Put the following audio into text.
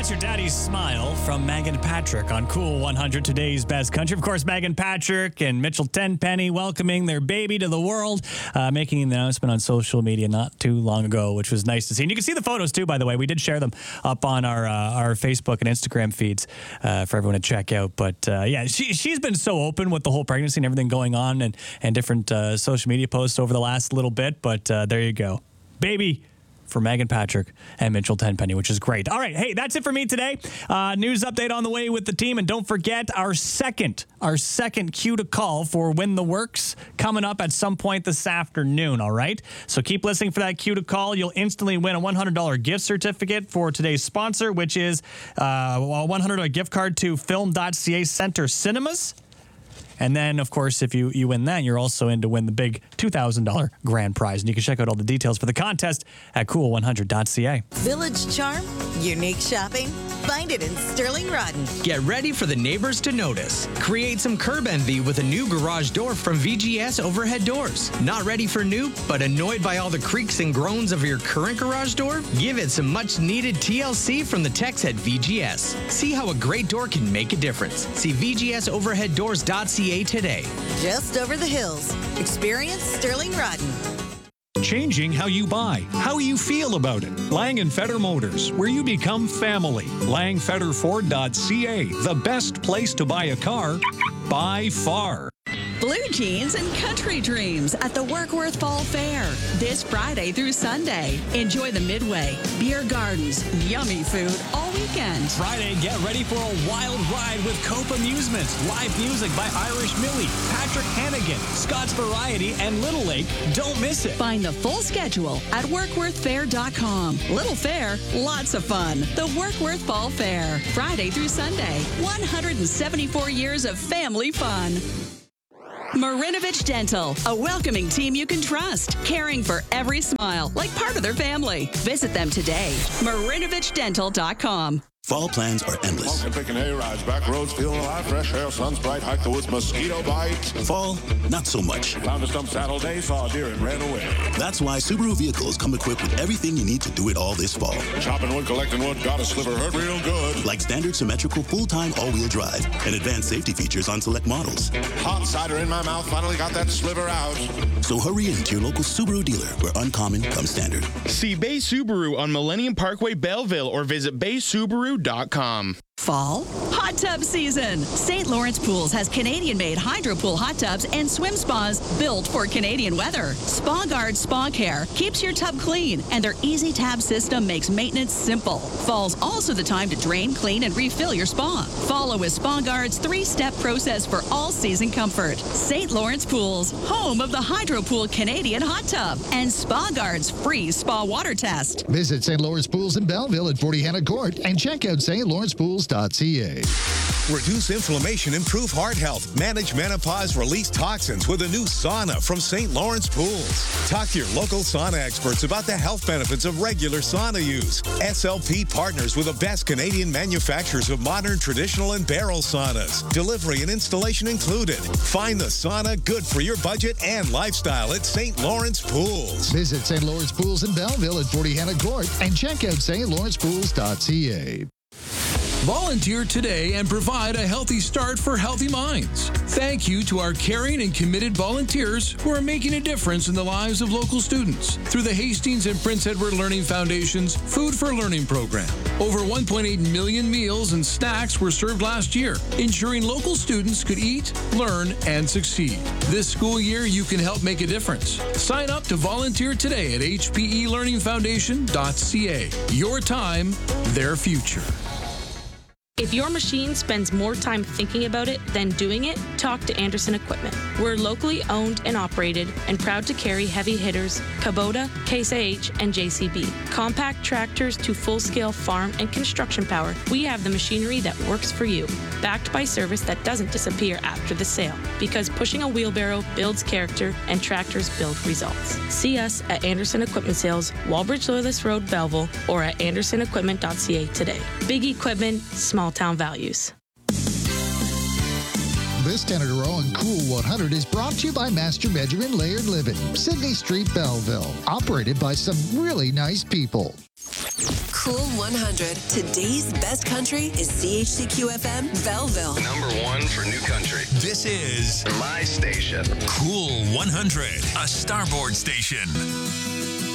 That's your daddy's smile from Megan Patrick on Cool 100, today's best country. Of course, Megan Patrick and Mitchell Tenpenny welcoming their baby to the world, making an announcement on social media not too long ago, which was nice to see. And you can see the photos too, by the way. We did share them up on our Facebook and Instagram feeds for everyone to check out. But yeah, she's been so open with the whole pregnancy and everything going on and different social media posts over the last little bit. But there you go. Baby for Megan Patrick and Mitchell Tenpenny, which is great. All right, hey, that's it for me today. News update on the way with the team, and don't forget our second cue to call for Win the Works coming up at some point this afternoon, all right? So keep listening for that cue to call. You'll instantly win a $100 gift certificate for today's sponsor, which is a $100 gift card to Film.ca Center Cinemas. And then, of course, if you win that, you're also in to win the big $2,000 grand prize. And you can check out all the details for the contest at cool100.ca. Village charm, unique shopping. Find it in Sterling Rodden. Get ready for the neighbors to notice. Create some curb envy with a new garage door from VGS Overhead Doors. Not ready for new, but annoyed by all the creaks and groans of your current garage door? Give it some much-needed TLC from the techs at VGS. See how a great door can make a difference. See VGSOverheadDoors.ca today. Just over the hills. Experience Sterling Rodden. Changing how you buy, how you feel about it. Lang & Feder Motors, where you become family. LangFederFord.ca, the best place to buy a car by far. Blue Jeans and Country Dreams at the Workworth Fall Fair this Friday through Sunday. Enjoy the Midway, beer gardens, yummy food all weekend. Friday, get ready for a wild ride with Cope Amusements. Live music by Irish Millie, Patrick Hannigan, Scott's Variety, and Little Lake. Don't miss it. Find the full schedule at WorkworthFair.com. Little fair, lots of fun. The Workworth Fall Fair, Friday through Sunday. 174 years of family fun. Marinovich Dental, a welcoming team you can trust, caring for every smile like part of their family. Visit them today. MarinovichDental.com. Fall plans are endless. Walking, picking A-rides, back roads, feeling alive, fresh air, sun's bright, hike the woods, mosquito bite. Fall, not so much. Found a stump saddle day, saw a deer and ran away. That's why Subaru vehicles come equipped with everything you need to do it all this fall. Chopping wood, collecting wood, got a sliver, hurt real good. Like standard symmetrical full-time all-wheel drive and advanced safety features on select models. Hot cider in my mouth, finally got that sliver out. So hurry in to your local Subaru dealer where uncommon comes standard. See Bay Subaru on Millennium Parkway, Belleville, or visit baysubaru.com. Fall? Hot tub season. St. Lawrence Pools has Canadian-made hydro pool hot tubs and swim spas built for Canadian weather. Spa Guard Spa Care keeps your tub clean, and their easy tab system makes maintenance simple. Fall's also the time to drain, clean, and refill your spa. Follow with Spa Guard's 3-step process for all-season comfort. St. Lawrence Pools, home of the Hydro Pool Canadian hot tub, and Spa Guard's free spa water test. Visit St. Lawrence Pools in Belleville at 40 Hannah Court and check out stlawrencepools.ca. Reduce inflammation, improve heart health, manage menopause, release toxins with a new sauna from St. Lawrence Pools. Talk to your local sauna experts about the health benefits of regular sauna use. SLP partners with the best Canadian manufacturers of modern, traditional, and barrel saunas. Delivery and installation included. Find the sauna good for your budget and lifestyle at St. Lawrence Pools. Visit St. Lawrence Pools in Belleville at 40 Hannah Court and check out stlawrencepools.ca. Volunteer today and provide a healthy start for healthy minds. Thank you to our caring and committed volunteers who are making a difference in the lives of local students through the Hastings and Prince Edward Learning Foundation's Food for Learning program. Over 1.8 million meals and snacks were served last year, ensuring local students could eat, learn, and succeed. This school year, you can help make a difference. Sign up to volunteer today at hpelearningfoundation.ca. Your time, their future. If your machine spends more time thinking about it than doing it, talk to Anderson Equipment. We're locally owned and operated and proud to carry heavy hitters Kubota, Case IH, and JCB. Compact tractors to full-scale farm and construction power, we have the machinery that works for you. Backed by service that doesn't disappear after the sale, because pushing a wheelbarrow builds character and tractors build results. See us at Anderson Equipment Sales, Walbridge Loyalist Road, Belleville, or at andersonequipment.ca today. Big equipment, small town values. This 10 in a row on Cool 100 is brought to you by Master Bedroom Layered Living, Sydney Street, Belleville. Operated by some really nice people. Cool 100. Today's best country is CHCQ FM Belleville. Number one for new country. This is my station. Cool 100, a Starboard station.